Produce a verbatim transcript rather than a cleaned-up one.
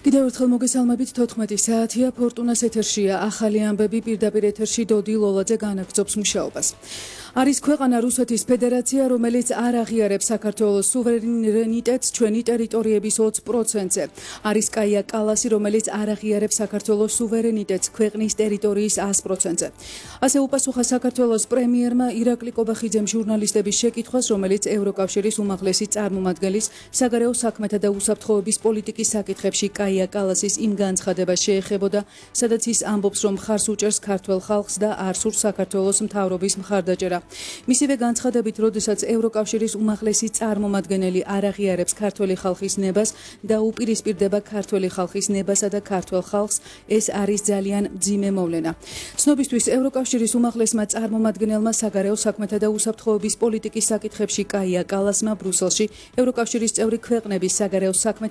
კიდევ ერთხელ მოგესალმებით თოთხმეტი საათია ფორტუნას ეთერშია ახალი ამბები პირდაპირ ეთერში დოდი ლოლაძე განაგრძობს მუშაობას. არის ქვეყანა რუსეთის ფედერაცია, რომელიც არ აღიარებს საქართველოს სუვერენიტეტს ჩვენი ტერიტორიების ოცი პროცენტზე. არის კაია კალასი, რომელიც არ აღიარებს საქართველოს სუვერენიტეტს ქვეყნის ტერიტორიის ას პროცენტზე. ასე უპასუხა საქართველოს პრემიერმა ირაკლი კობახიძემ ჟურნალისტების შეკითხვას, რომელიც ევროკავშირის უმაღლესი წარმომადგენლის საგარეო საქმეთა და უსაფრთხოების პოლიტიკის საკითხებში კაია კალასის იმ განცხადებას შეეხებოდა, სადაც ის ამბობს, რომ მხარს უჭერს ქართველ ხალხს და არ სურს საქართველოს მთავრობის მხარდაჭერა. მისივე განცხადებით, როდესაც ევროკავშირის უმაღლესი წარმომადგენელი არ აღიარებს ქართველი ხალხის ნებას და უპირისპირდება ქართველი ხალხის ნებასა და ქართველ ხალხს, ეს არის ძალიან მძიმე მოვლენა. ცნობისთვის, ევროკავშირის უმაღლესმა წარმომადგენელმა საგარეო საქმეთა და უსაფრთხოების პოლიტიკის საკითხებში კაია კალასმა ბრუსელში ევროკავშირის წევრი ქვეყნების საგარეო საქმეთა